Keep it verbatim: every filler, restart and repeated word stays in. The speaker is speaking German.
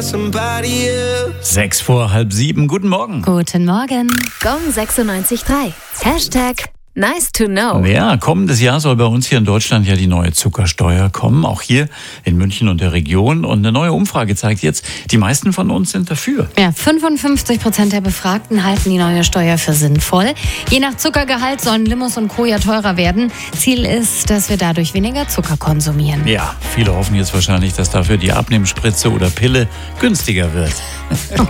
Sechs vor halb sieben. Guten Morgen. Guten Morgen. Gong sechsundneunzig Komma drei. Hashtag nice to know. Ja, kommendes Jahr soll bei uns hier in Deutschland ja die neue Zuckersteuer kommen, auch hier in München und der Region. Und eine neue Umfrage zeigt jetzt, die meisten von uns sind dafür. Ja, fünfundfünfzig Prozent der Befragten halten die neue Steuer für sinnvoll. Je nach Zuckergehalt sollen Limos und Co. ja teurer werden. Ziel ist, dass wir dadurch weniger Zucker konsumieren. Ja, viele hoffen jetzt wahrscheinlich, dass dafür die Abnehmspritze oder Pille günstiger wird. Oh